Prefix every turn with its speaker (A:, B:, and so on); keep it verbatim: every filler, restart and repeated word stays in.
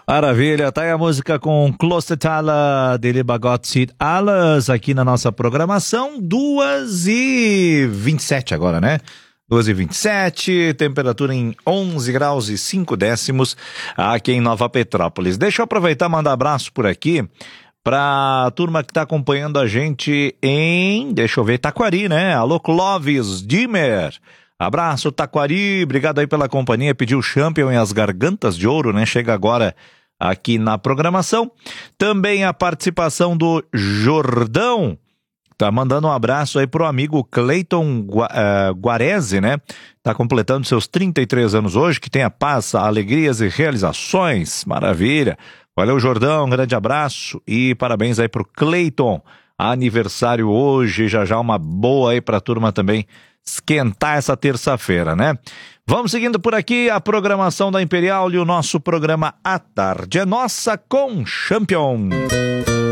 A: Maravilha, tá aí a música com Close Tala dele Bagot Alas aqui na nossa programação, duas e vinte e sete agora, né? duas e vinte e sete, temperatura em onze graus e cinco décimos aqui em Nova Petrópolis. Deixa eu aproveitar e mandar abraço por aqui pra turma que tá acompanhando a gente em, deixa eu ver, Taquari, né? Alô, Clóvis Dimmer. Abraço, Taquari, obrigado aí pela companhia, pediu Champion e as Gargantas de Ouro, né? Chega agora aqui na programação. Também a participação do Jordão, tá mandando um abraço aí pro amigo Cleiton Gua, uh, Guarese, né? Tá completando seus trinta e três anos hoje, que tenha paz, alegrias e realizações, maravilha. Valeu, Jordão, um grande abraço e parabéns aí pro Cleiton, aniversário hoje, já já uma boa aí pra turma também esquentar essa terça-feira, né? Vamos seguindo por aqui a programação da Imperial e o nosso programa A Tarde é Nossa com Champion.